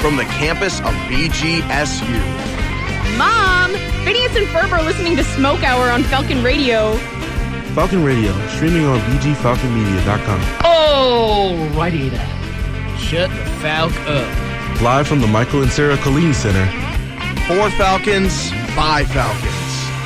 from the campus of BGSU. Mom, Phineas and Ferb are listening to Smoke Hour on Falcon Radio. Falcon Radio, streaming on bgfalconmedia.com. Alrighty then. Shut the Falc up. Live from the Michael and Sarah Colleen Center. For Falcons, by Falcons.